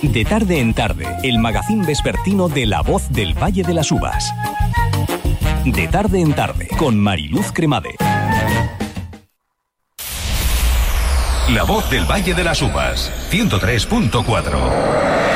De tarde en tarde, el magazín vespertino de La Voz del Valle de las Uvas. De tarde en tarde, con Mariluz Cremade. La Voz del Valle de las Uvas, 103.4.